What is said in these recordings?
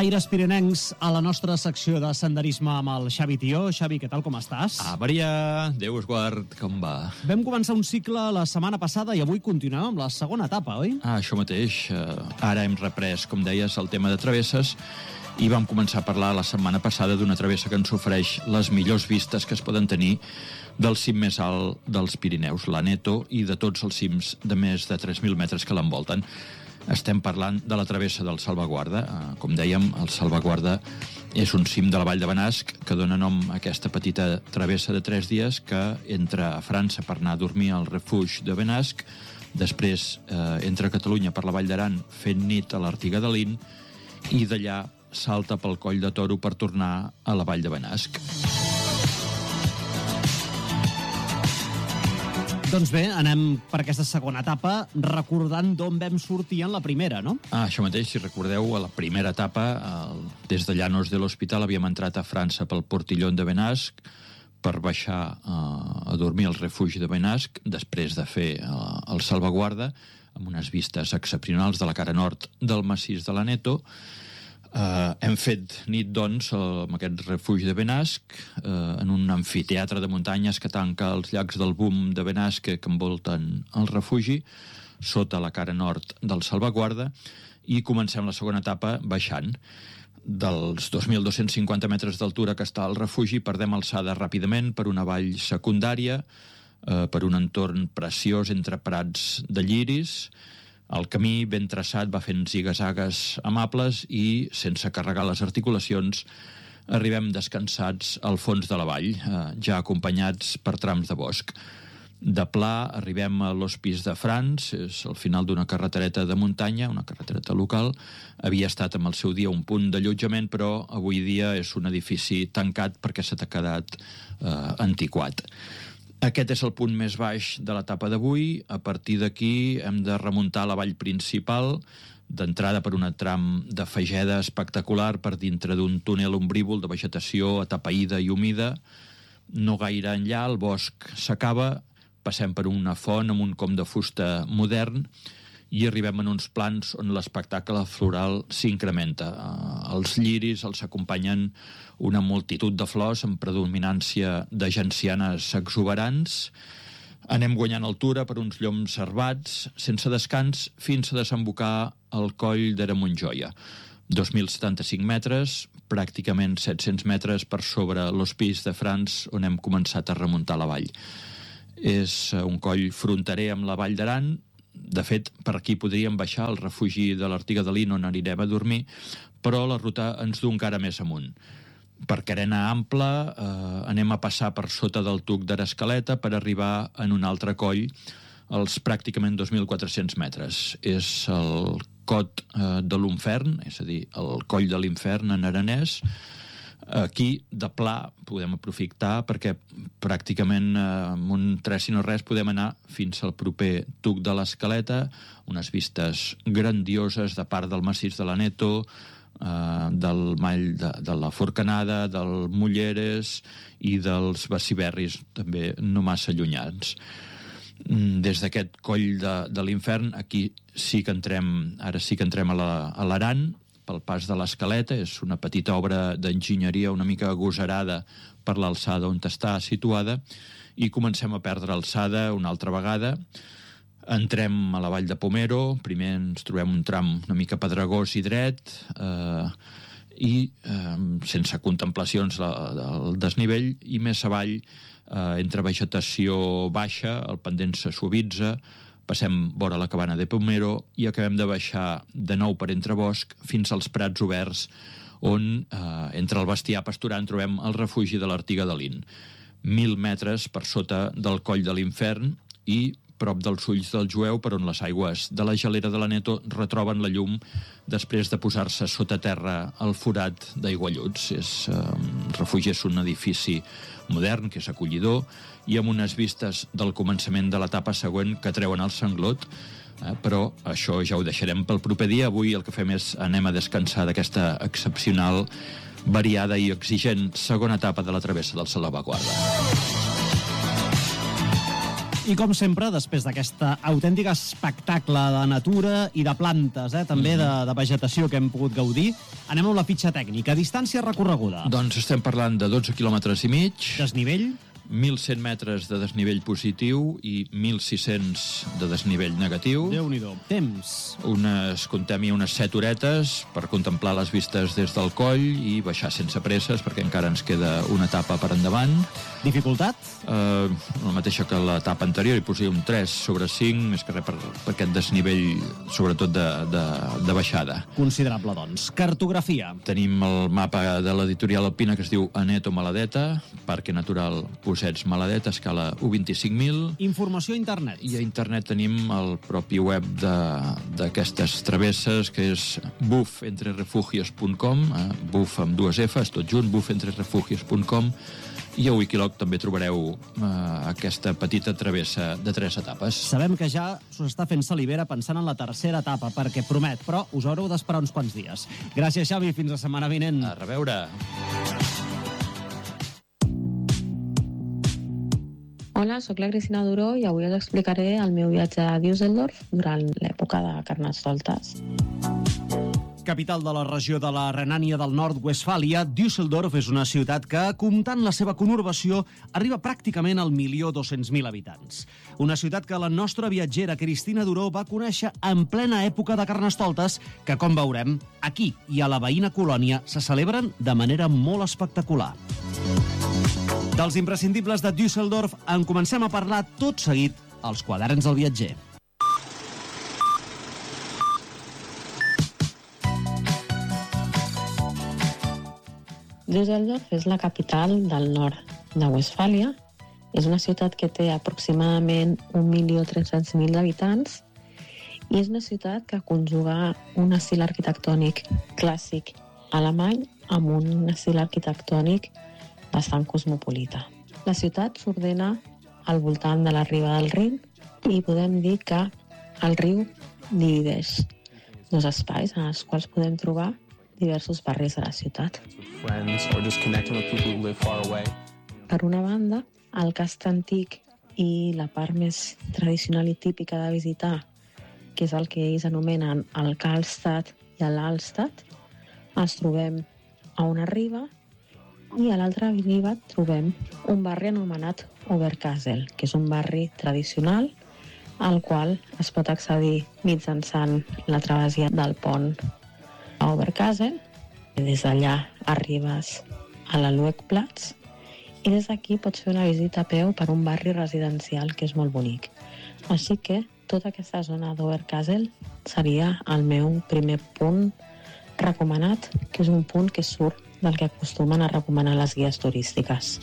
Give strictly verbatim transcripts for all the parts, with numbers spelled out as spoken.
Aires pirinencs a la nostra secció de senderisme amb el Xavi Tió. Xavi, què tal, com estàs? Ah, Maria, Déu us guard, com va? Vam començar un cicle la setmana passada i avui continuem amb la segona etapa, oi? Ah, això mateix. Uh, ara hem reprès, com deies, el tema de travesses i vam començar a parlar la setmana passada d'una travessa que ens ofereix les millors vistes que es poden tenir del cim més alt dels Pirineus, l'Aneto, i de tots els cims de més de tres mil metres que l'envolten. Estem parlant de la travessa del Salvaguarda. Uh, com dèiem, el Salvaguarda és un cim de la Vall de Benasc que dona nom a aquesta petita travessa de tres dies que entra a França per anar a dormir al refugi de Benasc, després eh, entra a Catalunya per la Vall d'Aran fent nit a l'Artiga de Lin i d'allà salta pel Coll de Toro per tornar a la Vall de Benasc. Doncs bé, anem per aquesta segona etapa recordant d'on vam sortir en la primera, no? Ah, això mateix, si recordeu, a la primera etapa, el, des de Llanos de l'Hospital, havíem entrat a França pel Portillon de Benasc per baixar eh, a dormir al refugi de Benasc, després de fer eh, el Salvaguarda, amb unes vistes excepcionals de la cara nord del massís de l'Aneto. Uh, hem fet nit, doncs, amb aquest refugi de Benasc, uh, en un amfiteatre de muntanyes que tanca els llacs del Boom de Benasc que, que envolten el refugi, sota la cara nord del Salvaguarda, i comencem la segona etapa baixant. Dels dos mil dos-cents cinquanta metres d'altura que està al refugi, perdem alçada ràpidament per una vall secundària, uh, per un entorn preciós entre prats de lliris. El camí ben traçat va fent ziga-zagues amables i, sense carregar les articulacions, arribem descansats al fons de la vall, eh, ja acompanyats per trams de bosc. De pla arribem a l'Hospice de France, és el final d'una carretereta de muntanya, una carretereta local. Havia estat amb el seu dia un punt d'allotjament, però avui dia és un edifici tancat perquè s'ha quedat eh, antiquat. Aquest és el punt més baix de l'etapa d'avui. A partir d'aquí hem de remuntar la vall principal, d'entrada per un tram de fageda espectacular per dintre d'un túnel ombrívol de vegetació atapeïda i humida. No gaire enllà, el bosc s'acaba, passem per una font amb un com de fusta modern i arribem en uns plans on l'espectacle floral s'incrementa. Els lliris els acompanyen una multitud de flors amb predominància de gencianes exuberants. Anem guanyant altura per uns lloms servats, sense descans, fins a desembocar al coll d'Era-Montjoia. dos mil setanta-cinc metres, pràcticament set-cents metres per sobre l'Hospice de France, on hem començat a remuntar la vall. És un coll fronterer amb la Vall d'Aran. De fet, per aquí podríem baixar al refugi de l'Artiga de Lin, on anirem a dormir, però la ruta ens du encara més amunt. Per carena ampla eh, anem a passar per sota del tuc d'Erescaleta per arribar en un altre coll, als pràcticament dos mil quatre-cents metres. És el Cot eh, de l'Infern, és a dir, el Coll de l'Infern en aranès. Aquí, de pla, podem aprofitar perquè pràcticament eh, amb un tres i no res podem anar fins al proper tuc de l'Escaleta, unes vistes grandioses de part del massís de l'Aneto, eh, del Mall de, de la Forcanada, del Mulleres i dels Beciberris, també no massa allunyats. Des d'aquest coll de, de l'Infern, aquí sí que entrem, ara sí que entrem a la, a l'Aran, pel pas de l'Escaleta. És una petita obra d'enginyeria una mica agosarada per l'alçada on està situada, i comencem a perdre alçada una altra vegada. Entrem a la vall de Pomero, primer ens trobem un tram una mica pedregós i dret, eh, i eh, sense contemplacions del desnivell, i més avall, eh, entre vegetació baixa, el pendent se suavitza, passem vora la cabana de Pomero i acabem de baixar de nou per entre bosc fins als prats oberts on, eh, entre el bestiar pasturant, trobem el refugi de l'Artiga de Lin. Mil metres per sota del Coll de l'Infern i prop dels Ulls del Jueu, per on les aigües de la gelera de l'Aneto retroben la llum després de posar-se sota terra el forat d'Aigualluts. És, eh, el refugi és un edifici modern, que és acollidor, i amb unes vistes del començament de l'etapa següent que treuen el sanglot, eh, però això ja ho deixarem pel proper dia. Avui el que fem és anem a descansar d'aquesta excepcional, variada i exigent segona etapa de la travessa del Salvaguarda. I com sempre, després d'aquest autèntic espectacle de natura i de plantes, eh, també de, de vegetació que hem pogut gaudir, anem amb la fitxa tècnica. Distància recorreguda. Doncs estem parlant de dotze quilòmetres i mig. Desnivell? mil cent metres de desnivell positiu i mil sis-cents de desnivell negatiu. Déu-n'hi-do. Temps? Unes, comptem-hi unes set horetes per contemplar les vistes des del coll i baixar sense presses, perquè encara ens queda una etapa per endavant. Dificultat? Uh, la mateixa que l'etapa anterior, hi posaria un tres sobre cinc, més que res per, per aquest desnivell, sobretot de, de, de baixada. Considerable, doncs. Cartografia? Tenim el mapa de l'editorial alpina que es diu Aneto Maladeta, Parque Natural Possets Maladeta, escala u vint-i-cinc mil. Informació a internet? I a internet tenim el propi web d'aquestes travesses, que és buf entre refugios punt com, eh? buf amb dues Fs, tot junt, buf entre refugios punt com, i a Wikiloc també trobareu eh, aquesta petita travessa de tres etapes. Sabem que ja s'us està fent salivera pensant en la tercera etapa, perquè promet, però us haureu d'esperar uns quants dies. Gràcies, Xavi, fins la setmana vinent. A reveure. Hola, sóc la Cristina Duró i avui us explicaré el meu viatge a Düsseldorf durant l'època de Carnestoltes. Capital de la regió de la Renània del Nord-Westfàlia, Düsseldorf és una ciutat que, comptant la seva conurbació, arriba pràcticament al milió dos-cents mil habitants. Una ciutat que la nostra viatgera Cristina Duró va conèixer en plena època de Carnestoltes, que, com veurem, aquí i a la veïna colònia se celebren de manera molt espectacular. Dels imprescindibles de Düsseldorf en comencem a parlar tot seguit als quaderns del viatger. Düsseldorf és la capital del nord de Westfàlia. És una ciutat que té aproximadament un milió tres-cents mil habitants i és una ciutat que conjuga un estil arquitectònic clàssic alemany amb un estil arquitectònic bastant cosmopolita. La ciutat s'ordena al voltant de la riba del Rin i podem dir que el riu divideix dos espais en els quals podem trobar diversos barris de la ciutat. Per una banda, el casc antic i la part més tradicional i típica de visitar, que és el que ells anomenen el Karlstadt i l'Alstadt, els trobem a una riba, i a l'altra riba trobem un barri anomenat Oberkassel, que és un barri tradicional al qual es pot accedir mitjançant la travessia del pont a Oberkassel. Des d'allà arribes a la Luegplatz i des d'aquí pots fer una visita a peu per un barri residencial que és molt bonic. Així que tota aquesta zona d'Oberkassel seria el meu primer punt recomanat, que és un punt que surt del que acostumen a recomanar les guies turístiques.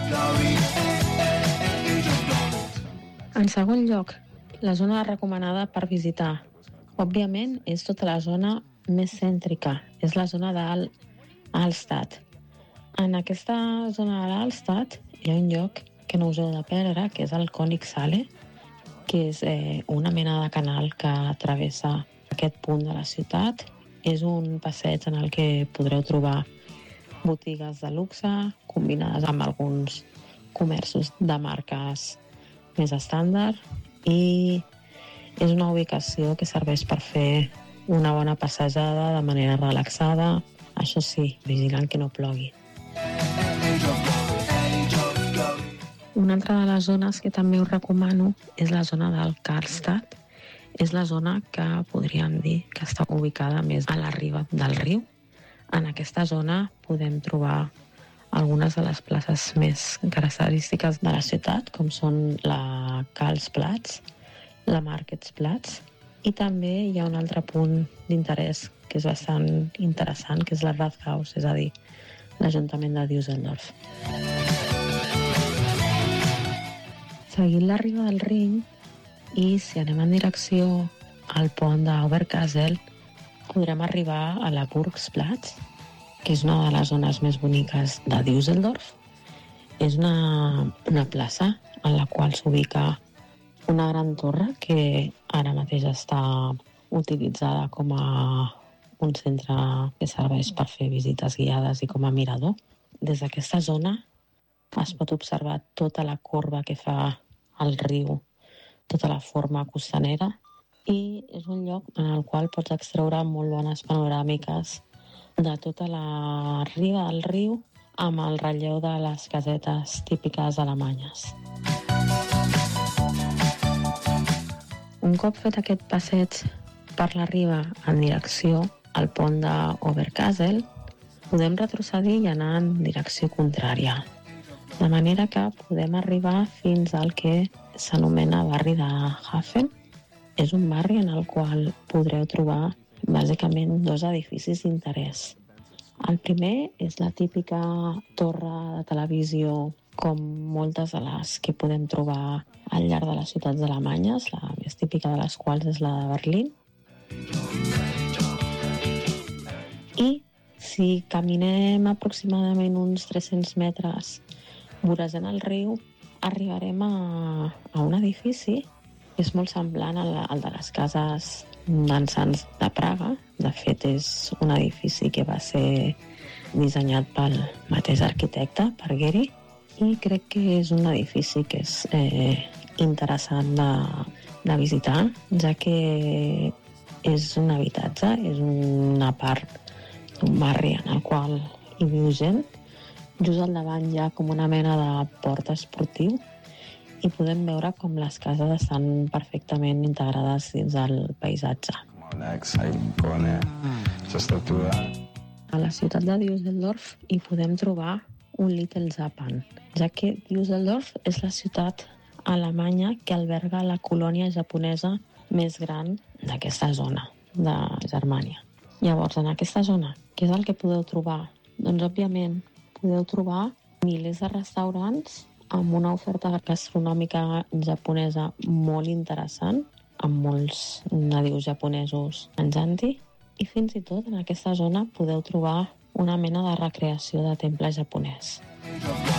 En segon lloc, la zona recomanada per visitar, òbviament, és tota la zona més cèntrica, és la zona d'Alstadt. En aquesta zona de l'Alstadt hi ha un lloc que no us heu de perdre, que és el Königshalle, que és eh, una mena de canal que travessa aquest punt de la ciutat. És un passeig en el que podreu trobar botigues de luxe combinades amb alguns comerços de marques més estàndard i és una ubicació que serveix per fer una bona passejada de manera relaxada, això sí, vigilant que no plogui. Una altra de les zones que també us recomano és la zona del Karlstadt. És la zona que podríem dir que està ubicada més a la riba del riu. En aquesta zona podem trobar algunes de les places més característiques de la ciutat, com són la Karlsplatz, la Marktplatz, i també hi ha un altre punt d'interès que és bastant interessant, que és la Rathaus, és a dir, l'Ajuntament de Düsseldorf. Seguint la riba del Rin, i si anem en direcció al pont d'Oberkassel, podrem arribar a la Burgsplatz, que és una de les zones més boniques de Düsseldorf. És una, una plaça en la qual s'ubica una gran torre que ara mateix està utilitzada com a un centre que serveix per fer visites guiades i com a mirador. Des d'aquesta zona es pot observar tota la corba que fa el riu tota la forma costanera, i és un lloc en el qual pots extreure molt bones panoràmiques de tota la riba del riu amb el relleu de les casetes típiques alemanyes. Un cop fet aquest passeig per la riba en direcció al pont d'Oberkassel, podem retrocedir i anar en direcció contrària, de manera que podem arribar fins al que s'anomena barri de Hafen. És un barri en el qual podreu trobar bàsicament dos edificis d'interès. El primer és la típica torre de televisió, com moltes de les que podem trobar al llarg de les ciutats alemanyes, la més típica de les quals és la de Berlín. I si caminem aproximadament uns tres-cents metres vorejant el riu, arribarem a, a un edifici que és molt semblant al, al de les cases dansants de Praga. De fet, és un edifici que va ser dissenyat pel mateix arquitecte, per Gehry, i crec que és un edifici que és eh, interessant de, de visitar, ja que és un habitatge, és una part d'un barri en el qual hi viu gent. Just al davant hi ha com una mena de port esportiu i podem veure com les cases estan perfectament integrades dins del paisatge. A la ciutat de Düsseldorf hi podem trobar un Little Japan, ja que Düsseldorf és la ciutat alemanya que alberga la colònia japonesa més gran d'aquesta zona de Germània. Llavors, en aquesta zona, què és el que podeu trobar? Doncs, òbviament, podeu trobar milers de restaurants amb una oferta gastronòmica japonesa molt interessant, amb molts nadius japonesos menjant-hi, i fins i tot en aquesta zona podeu trobar una mena de recreació de temple japonès.